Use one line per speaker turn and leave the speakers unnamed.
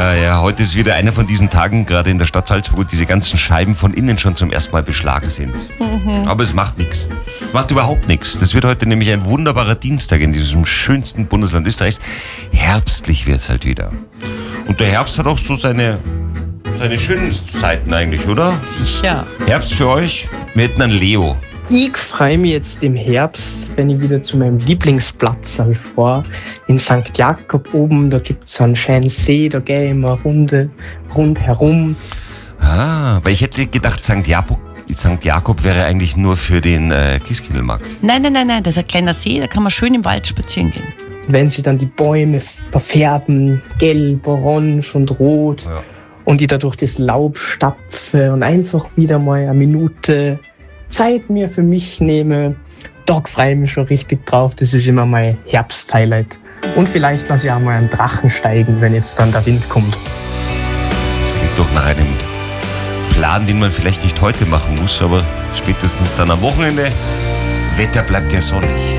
Ja, heute ist wieder einer von diesen Tagen, gerade in der Stadt Salzburg, wo diese ganzen Scheiben von innen schon zum ersten Mal beschlagen sind. Aber es macht nichts. Es macht überhaupt nichts. Das wird heute nämlich ein wunderbarer Dienstag in diesem schönsten Bundesland Österreichs. Herbstlich wird's halt wieder. Und der Herbst hat auch so seine schönen Zeiten eigentlich, oder?
Sicher.
Herbst für euch? Wir hätten einen Leo.
Ich freue mich jetzt im Herbst, wenn ich wieder zu meinem Lieblingsplatz fahre. In St. Jakob oben, da gibt es einen schönen See, da gehe ich mal rundherum.
Weil ich hätte gedacht, St. Jakob wäre eigentlich nur für den Christkindlmarkt.
Nein, das ist ein kleiner See, da kann man schön im Wald spazieren gehen.
Wenn sie dann die Bäume verfärben, gelb, orange und rot,
Ja.
und ich da durch das Laub stapfe und einfach wieder mal eine Minute Zeit mir für mich nehme, da freue ich mich schon richtig drauf. Das ist immer mein Herbst-Highlight. Und vielleicht lasse ich auch mal einen Drachen steigen, wenn jetzt dann der Wind kommt.
Das klingt doch nach einem Plan, den man vielleicht nicht heute machen muss, aber spätestens dann am Wochenende. Wetter bleibt ja sonnig.